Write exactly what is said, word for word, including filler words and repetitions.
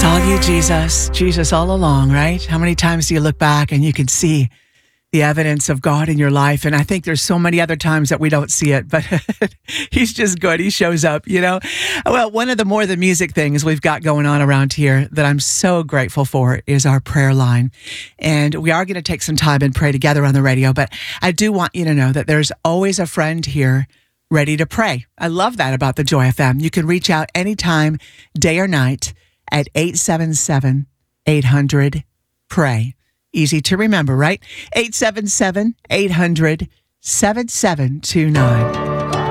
It's all you, Jesus. Jesus all along, right? How many times do you look back and you can see the evidence of God in your life? And I think there's so many other times that we don't see it, but he's just good. He shows up, you know? Well, one of the more than music things we've got going on around here that I'm so grateful for is our prayer line. And we are going to take some time and pray together on the radio, but I do want you to know that there's always a friend here ready to pray. I love that about the Joy F M. You can reach out anytime, day or night, at eight seven seven, eight hundred, pray. Easy to remember, right? eight seven seven, eight hundred, seven seven two nine.